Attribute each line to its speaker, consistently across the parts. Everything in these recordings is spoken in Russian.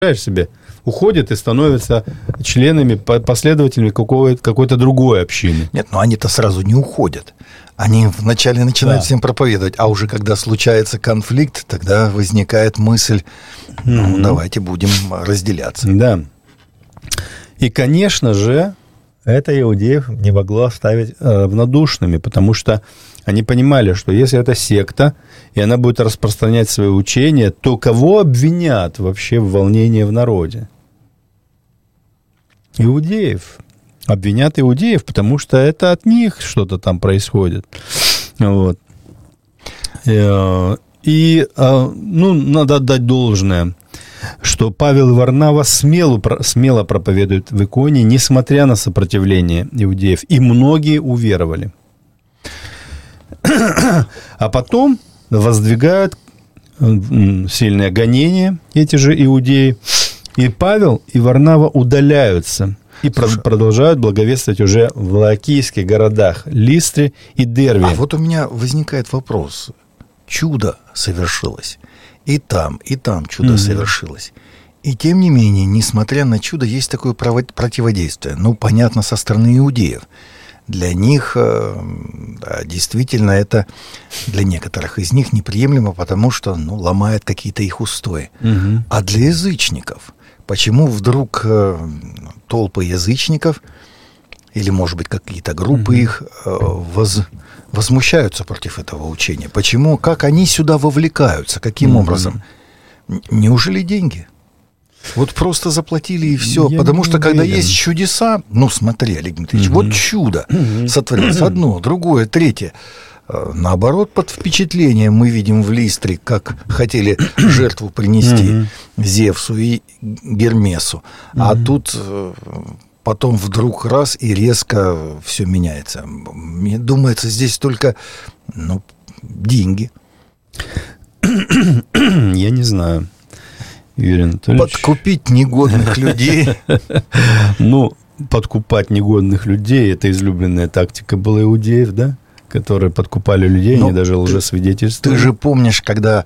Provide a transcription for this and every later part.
Speaker 1: себе, уходят и становятся членами, последователями какой-то другой общины.
Speaker 2: Нет, но они-то сразу не уходят. Они вначале начинают всем проповедовать, а уже когда случается конфликт, тогда возникает мысль, давайте будем разделяться.
Speaker 1: Да. И, конечно же, это иудеев не могло оставить равнодушными, потому что они понимали, что если это секта, и она будет распространять свои учения, то кого обвинят вообще в волнении в народе? Иудеев. Обвинят иудеев, потому что это от них что-то там происходит. Вот. И, надо отдать должное, что Павел и Варнава смело проповедуют в Иконии, несмотря на сопротивление иудеев. И многие уверовали. А потом воздвигают сильное гонение эти же иудеи. И Павел и Варнава удаляются и продолжают благовествовать уже в лаокийских городах Листре и Дерве.
Speaker 2: А вот у меня возникает вопрос. Чудо совершилось. И там чудо совершилось. И тем не менее, несмотря на чудо, есть такое противодействие. Понятно, со стороны иудеев. Для них, действительно, это для некоторых из них неприемлемо, потому что, ломает какие-то их устои. А для язычников, почему вдруг толпы язычников, или, может быть, какие-то группы их возмущаются против этого учения? Почему, как они сюда вовлекаются, каким образом? Неужели деньги? Вот просто заплатили и все. Потому что когда есть чудеса, смотри, Олег Дмитриевич, вот чудо сотворилось, одно, другое, третье. Наоборот, под впечатлением мы видим в Листре, как хотели жертву принести Зевсу и Гермесу. А тут потом вдруг раз и резко все меняется. Мне думается, здесь только деньги.
Speaker 1: Я не знаю, Юрий Анатольевич.
Speaker 2: Подкупить негодных людей.
Speaker 1: Подкупать негодных людей — это излюбленная тактика была иудеев, да? Которые подкупали людей, они даже лжесвидетельствовали.
Speaker 2: Ты же помнишь, когда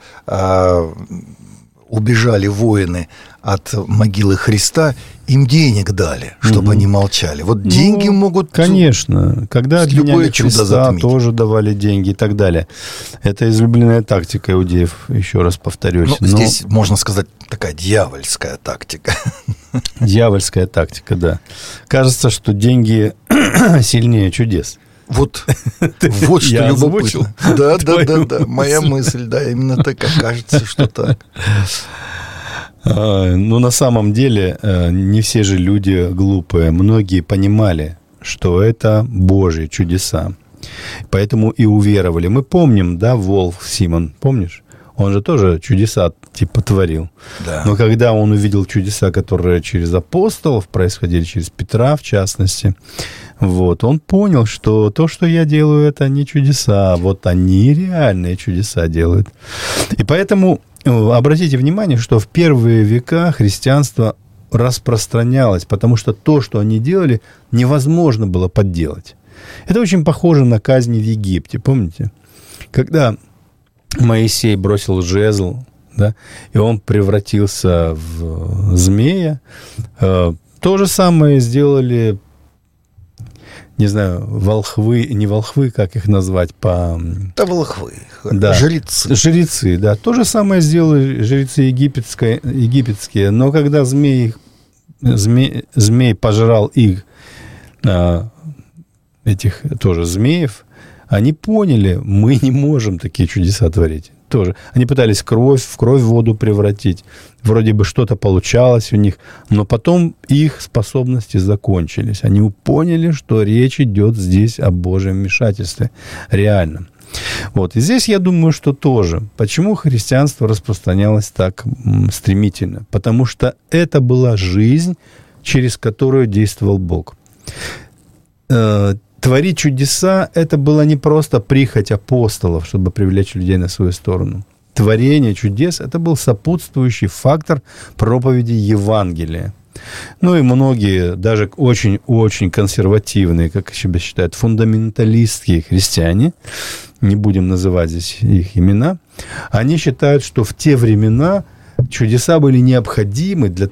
Speaker 2: убежали воины от могилы Христа, им денег дали, чтобы они молчали. Вот деньги могут...
Speaker 1: Конечно. Когда обвиняли Христа, тоже давали деньги и так далее. Это излюбленная тактика иудеев, еще раз повторюсь.
Speaker 2: Здесь, можно сказать, такая дьявольская тактика.
Speaker 1: Дьявольская тактика, да. Кажется, что деньги сильнее чудес.
Speaker 2: Вот что любопытно. Да. Моя мысль, именно такая. Кажется, что так.
Speaker 1: На самом деле, не все же люди глупые. Многие понимали, что это Божьи чудеса. Поэтому и уверовали. Мы помним, Волк Симон, помнишь? Он же тоже чудеса творил.
Speaker 2: Да.
Speaker 1: Но когда он увидел чудеса, которые через апостолов происходили, через Петра в частности, он понял, что то, что я делаю, это не чудеса, они реальные чудеса делают. И поэтому обратите внимание, что в первые века христианство распространялось, потому что то, что они делали, невозможно было подделать. Это очень похоже на казни в Египте, помните? Когда Моисей бросил жезл, и он превратился в змея, то же самое сделали, не знаю, волхвы, не волхвы, как их назвать
Speaker 2: Да, волхвы, жрецы.
Speaker 1: Жрецы, да. То же самое сделали жрецы египетские, но когда змей пожрал их, этих тоже змеев, они поняли, мы не можем такие чудеса творить. Тоже. Они пытались в кровь воду превратить. Вроде бы что-то получалось у них, но потом их способности закончились. Они поняли, что речь идет здесь о Божьем вмешательстве. Реально. И здесь я думаю, что тоже. Почему христианство распространялось так стремительно? Потому что это была жизнь, через которую действовал Бог. Творить чудеса – это была не просто прихоть апостолов, чтобы привлечь людей на свою сторону. Творение чудес – это был сопутствующий фактор проповеди Евангелия. И многие, даже очень-очень консервативные, как себя считают, фундаменталистские христиане, не будем называть здесь их имена, они считают, что в те времена чудеса были необходимы для